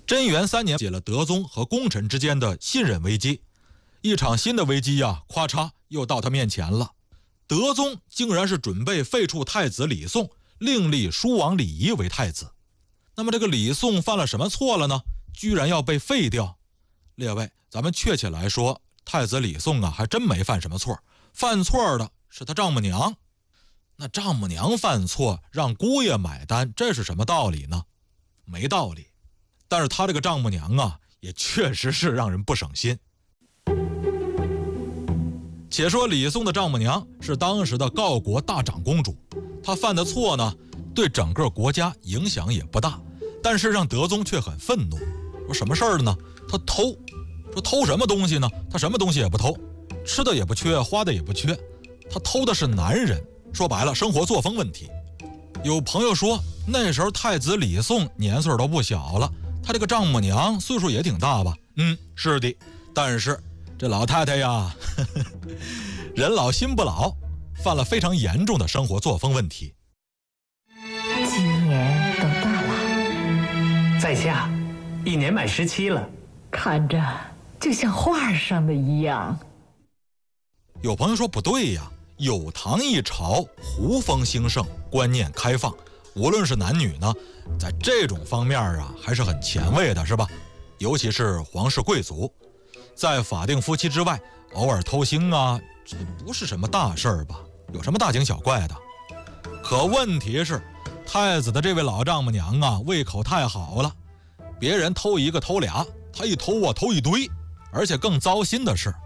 贞元3年解了德宗和功臣之间的信任危机，一场新的危机呀，咔嚓又到他面前了。德宗竟然是准备废黜太子李诵，另立叔王李仪为太子。那么这个李诵犯了什么错了呢？居然要被废掉？列位，咱们确切来说，太子李诵啊，还真没犯什么错，犯错的是他丈母娘。那丈母娘犯错，让姑爷买单，这是什么道理呢？没道理。但是他这个丈母娘啊，也确实是让人不省心。且说李诵的丈母娘是当时的郜国大长公主，她犯的错呢，对整个国家影响也不大，但是让德宗却很愤怒。说什么事儿呢？他偷。说偷什么东西呢？他什么东西也不偷，吃的也不缺，花的也不缺，他偷的是男人。说白了，生活作风问题。有朋友说，那时候太子李诵年岁都不小了，他这个丈母娘岁数也挺大吧？是的。但是这老太太呀，人老心不老，犯了非常严重的生活作风问题。 今年多大了？ 在下1年满17了。 看着就像画上的一样。 有朋友说不对呀，有唐一朝，胡风兴盛，观念开放，无论是男女呢，在这种方面啊，还是很前卫的，是吧？尤其是皇室贵族，在法定夫妻之外，偶尔偷腥啊，这不是什么大事儿吧？有什么大惊小怪的？可问题是，太子的这位老丈母娘啊，胃口太好了，别人偷一个偷俩，他一偷啊偷一堆，而且更糟心的是，